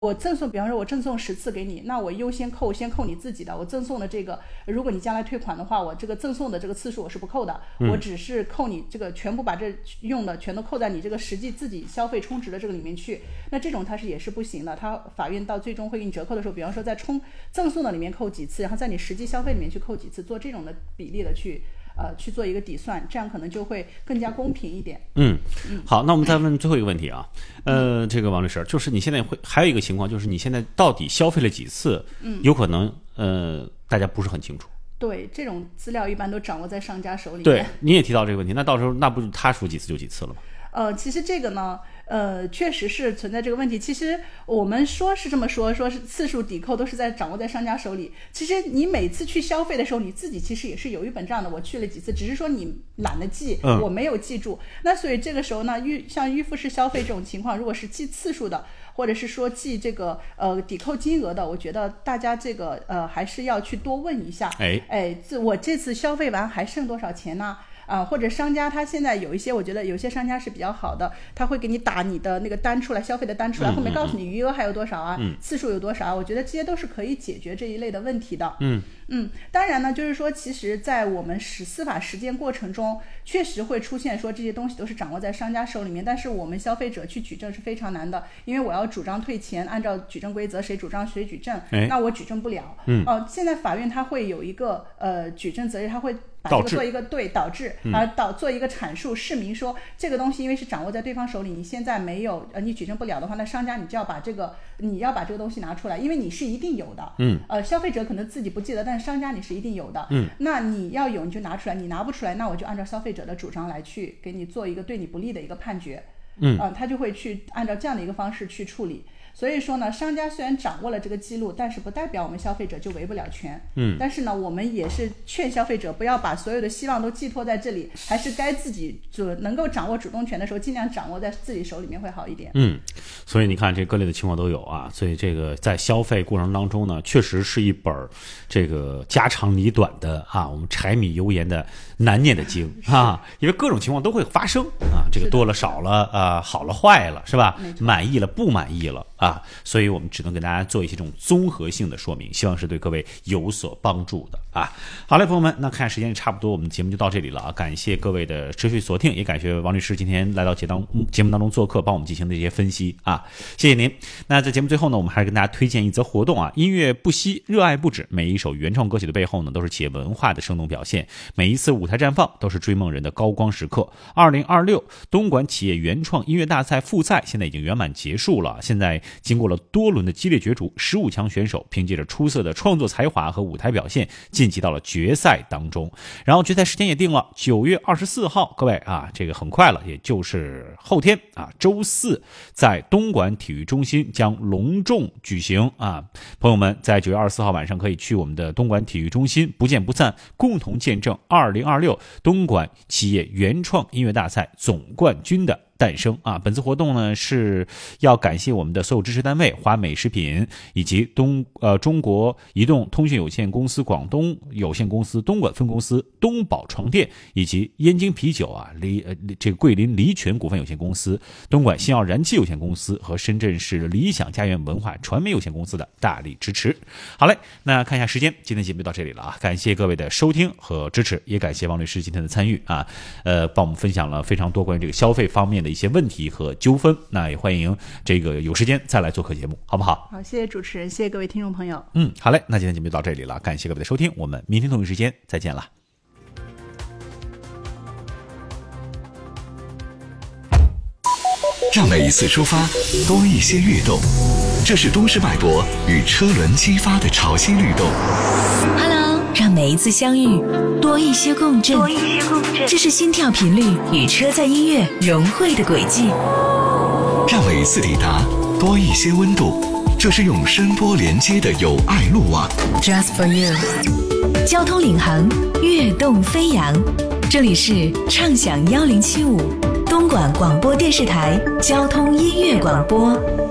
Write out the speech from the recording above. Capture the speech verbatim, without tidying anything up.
我赠送，比方说我赠送十次给你，那我优先扣，先扣你自己的。我赠送的这个，如果你将来退款的话，我这个赠送的这个次数我是不扣的，嗯、我只是扣你这个全部把这用的全都扣在你这个实际自己消费充值的这个里面去。那这种它是也是不行的，它法院到最终会给你折扣的时候，比方说在充赠送的里面扣几次，然后在你实际消费里面去扣几次，做这种的比例的去。呃，去做一个抵算，这样可能就会更加公平一点。嗯嗯，好，那我们再问最后一个问题啊，呃，这个王律师，就是你现在会还有一个情况，就是你现在到底消费了几次？嗯，有可能呃，大家不是很清楚。 对，这种资料一般都掌握在商家手里面。 对，你也提到这个问题，那到时候那不是他说几次就几次了吗？ 呃，其实这个呢，呃，确实是存在这个问题。其实我们说是这么说，说是次数抵扣都是在掌握在商家手里。其实你每次去消费的时候，你自己其实也是有一本账的。我去了几次，只是说你懒得记，嗯、我没有记住。那所以这个时候呢，预像预付式消费这种情况，如果是记次数的，或者是说记这个呃抵扣金额的，我觉得大家这个呃还是要去多问一下。哎哎，这我这次消费完还剩多少钱呢？啊，或者商家他现在有一些，我觉得有些商家是比较好的，他会给你打你的那个单出来，消费的单出来，嗯、后面告诉你余额还有多少啊，嗯、次数有多少啊，我觉得这些都是可以解决这一类的问题的。嗯嗯，当然呢，就是说，其实，在我们实司法实践过程中，确实会出现说这些东西都是掌握在商家手里面，但是我们消费者去举证是非常难的，因为我要主张退钱，按照举证规则，谁主张谁举证，哎、那我举证不了。嗯，哦、呃，现在法院它会有一个呃举证责任，它会。把这个做一个对导致，而导做一个阐述，释明说这个东西因为是掌握在对方手里，你现在没有呃你举证不了的话，那商家你就要把这个你要把这个东西拿出来，因为你是一定有的。嗯，呃，消费者可能自己不记得，但是商家你是一定有的。嗯，那你要有你就拿出来，你拿不出来，那我就按照消费者的主张来去给你做一个对你不利的一个判决。嗯，啊、呃，他就会去按照这样的一个方式去处理。所以说呢，商家虽然掌握了这个记录，但是不代表我们消费者就维不了权。嗯，但是呢，我们也是劝消费者不要把所有的希望都寄托在这里，还是该自己就能够掌握主动权的时候，尽量掌握在自己手里面会好一点。 嗯，所以你看这各类的情况都有啊，所以这个在消费过程当中呢，确实是一本这个家长里短的啊，我们柴米油盐的难念的经啊，因为各种情况都会发生啊，这个多了少了啊，好了坏了是吧？满意了不满意了。啊，所以我们只能跟大家做一些这种综合性的说明，希望是对各位有所帮助的啊。好嘞，朋友们，那看时间也差不多，我们节目就到这里了啊。感谢各位的持续锁定，也感谢王律师今天来到节当节目当中做客，帮我们进行的这些分析啊，谢谢您。那在节目最后呢，我们还是跟大家推荐一则活动啊，音乐不息，热爱不止。每一首原创歌曲的背后呢，都是企业文化的生动表现，每一次舞台绽放都是追梦人的高光时刻。二零二六东莞企业原创音乐大赛复赛现在已经圆满结束了，现在经过了多轮的激烈角逐，十五强选手凭借着出色的创作才华和舞台表现晋级到了决赛当中。然后决赛时间也定了，九月二十四号，各位啊，这个很快了，也就是后天啊，周四，在东莞体育中心将隆重举行啊。朋友们在九月二十四号晚上可以去我们的东莞体育中心，不见不散，共同见证二零二六东莞企业原创音乐大赛总冠军的诞生啊！本次活动呢是要感谢我们的所有支持单位华美食品以及东呃中国移动通讯有限公司广东有限公司东莞分公司东宝床垫以及燕京啤酒啊梨呃这个桂林梨泉股份有限公司东莞新奥燃气有限公司和深圳市理想家园文化传媒有限公司的大力支持。好嘞，那看一下时间，今天节目就到这里了啊！感谢各位的收听和支持，也感谢王律师今天的参与啊，呃，帮我们分享了非常多关于这个消费方面的一些问题和纠纷，那也欢迎这个有时间再来做客节目，好不好？ 好，谢谢主持人，谢谢各位听众朋友。 嗯，好嘞，那今天节目就到这里了，感谢各位的收听，我们明天同一时间再见了。 让每一次出发多一些跃动，这是都市脉搏与车轮激发的潮汐律动。 Hello， 让每一次相遇多一些共振，多一些共振，这是心跳频率与车载音乐融汇的轨迹。 让每一次抵达多一些温度，这是用声波连接的友爱路网。 Just for you， 交通领航，跃动飞扬。这里是畅享一零七五东莞广播电视台交通音乐广播。